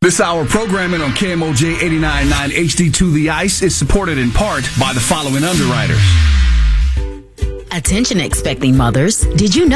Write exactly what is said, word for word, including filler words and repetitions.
This hour programming on K M O J eighty-nine point nine H D two The Ice is supported in part by the following underwriters. Attention expecting mothers. Did you know